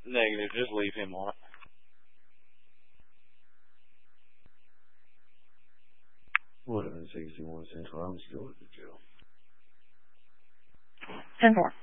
Negative. Just leave him on it. Whatever, 61 Central. I'm still at the jail. 10-4.